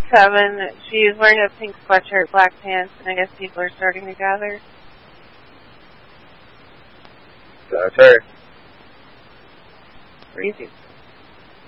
7. She's wearing a pink sweatshirt, black pants, and I guess people are starting to gather. That's her. Crazy.